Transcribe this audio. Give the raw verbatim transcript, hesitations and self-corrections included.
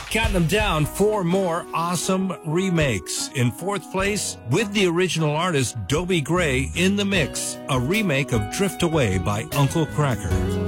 Counting them down, four more awesome remakes. In fourth place, with the original artist Dobie Gray in the mix, a remake of Drift Away by Uncle Kracker.